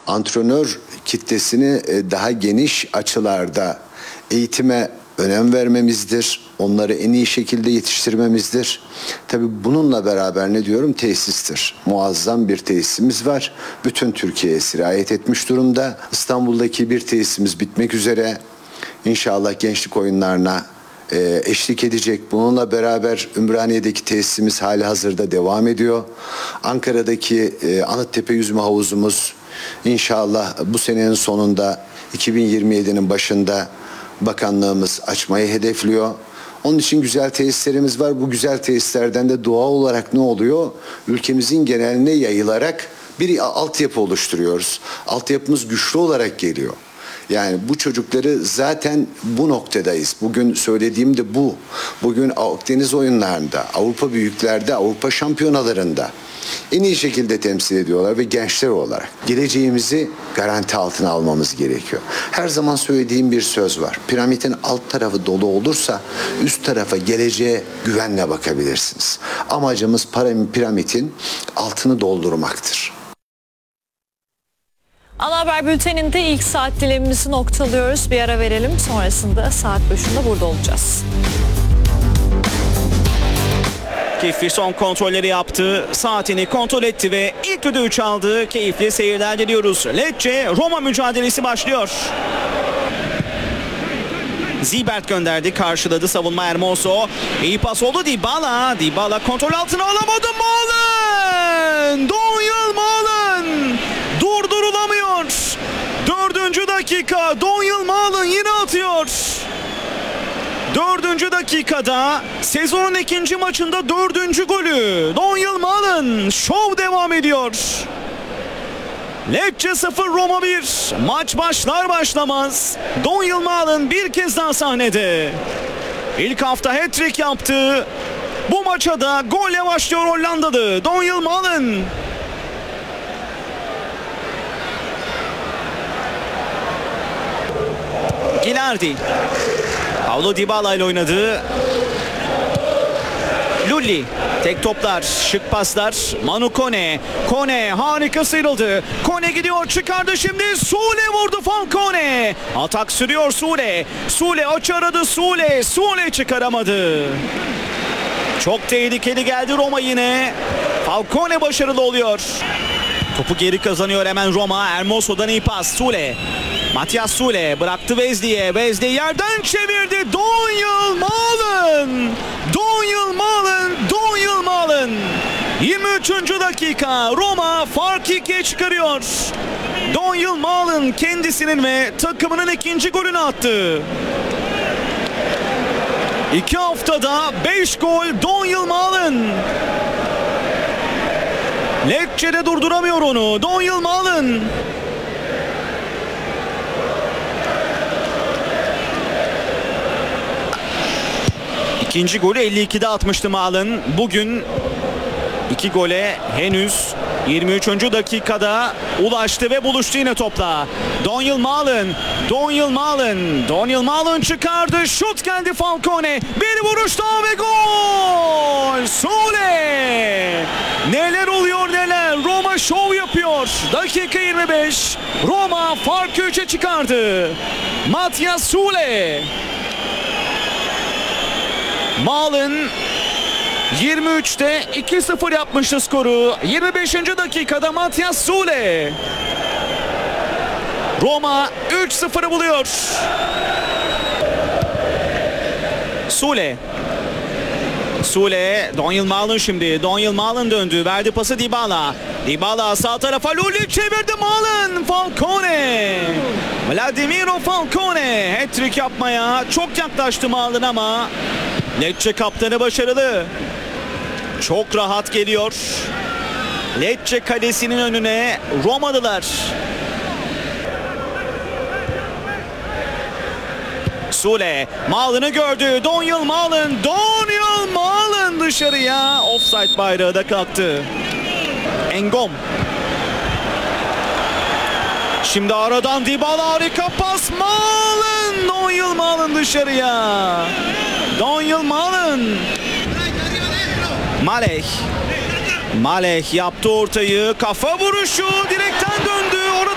antrenör kitlesini daha geniş açılarda eğitime önem vermemizdir. Onları en iyi şekilde yetiştirmemizdir. Tabii bununla beraber ne diyorum? Tesistir. Muazzam bir tesisimiz var. Bütün Türkiye'ye sirayet etmiş durumda. İstanbul'daki bir tesisimiz bitmek üzere. İnşallah gençlik oyunlarına eşlik edecek. Bununla beraber Ümraniye'deki tesisimiz hali hazırda devam ediyor. Ankara'daki Anıttepe Yüzme Havuzumuz inşallah bu senenin sonunda 2027'nin başında bakanlığımız açmayı hedefliyor. Onun için güzel tesislerimiz var. Bu güzel tesislerden de doğal olarak ne oluyor? Ülkemizin geneline yayılarak bir altyapı oluşturuyoruz. Altyapımız güçlü olarak geliyor. Yani bu çocukları zaten bu noktadayız. Bugün söylediğim de bu. Bugün Akdeniz oyunlarında, Avrupa büyüklerde, Avrupa şampiyonalarında en iyi şekilde temsil ediyorlar ve gençler olarak geleceğimizi garanti altına almamız gerekiyor. Her zaman söylediğim bir söz var. Piramidin alt tarafı dolu olursa üst tarafa, geleceğe güvenle bakabilirsiniz. Amacımız piramidin altını doldurmaktır. Ana Haber Bülteni'nde ilk saat dilimimizi noktalıyoruz. Bir ara verelim. Sonrasında saat başında burada olacağız. Keyifli son kontrolleri yaptı. Saatini kontrol etti ve ilk düdüğü çaldı. Keyifli seyirler diliyoruz. Lecce Roma mücadelesi başlıyor. Zibert gönderdi. Karşıladı savunma Hermoso. İyi pas oldu Dybala. Dybala kontrol altına alamadı. Malen! Donyell Malen! Durdurulamıyor. 4. dakika. Donyell Malen yine atıyor. 4. dakikada sezonun 2. maçında 4. golü. Donyell Malen. Şov devam ediyor. Lecce 0 Roma 1. Maç başlar başlamaz Donyell Malen bir kez daha sahnede. İlk hafta hat-trick yaptı. Bu maça da golle başlıyor Hollandalı Donyell Malen. Gilardi. Paulo Dybala ile oynadı. Lulli. Tek toplar, şık paslar. Manu Kone. Kone harika sıyrıldı. Kone gidiyor, çıkardı şimdi. Sule vurdu Falcone. Atak sürüyor Sule. Sule aç aradı Sule. Sule çıkaramadı. Çok tehlikeli geldi Roma yine. Falcone başarılı oluyor. Topu geri kazanıyor hemen Roma. Hermoso'dan iyi pas. Sule. Matias Sule bıraktı Vezli'ye. Vezli yerden çevirdi. Donyell Malen. Donyell Malen. Donyell Malen. 23. dakika. Roma farkı 2'ye çıkarıyor. Donyell Malen kendisinin ve takımının 2. golünü attı. 2 haftada 5 gol Donyell Malen. Lecce'de durduramıyor onu. Donyell Malen. İkinci golü 52'de atmıştı Malen. Bugün 2 gole henüz 23. dakikada ulaştı ve buluştu yine topla. Donyell Malen. Donyell Malen. Donyell Malen çıkardı. Şut geldi Falcone. Bir vuruş daha ve gol. Sule. Neler oluyor neler. Roma şov yapıyor. Dakika 25. Roma farkı 3'e çıkardı. Matias Sule. Malen 23'te 2-0 yapmıştı skoru. 25. dakikada Matias Sule. Roma 3-0'ı buluyor. Sule. Sule. Donyell Malen şimdi. Donyell Malen döndü. Verdi pası Dybala. Dybala sağ tarafa. Lulli çevirdi Malen. Falcone. Vladimiro Falcone. Hat-trick yapmaya çok yaklaştı Malen ama Lecce kaptanı başarılı. Çok rahat geliyor. Lecce kalesinin önüne Romalılar. Sule. Malen'ı gördü. Donyell Malen. Donyell Malen dışarıya. Offside bayrağı da kalktı. Engom. Şimdi aradan Dybala harika pas. Malen. Donyell Malen dışarıya. Donyell Malen. Malek. Malek yaptı ortayı. Kafa vuruşu direkten döndü. Orada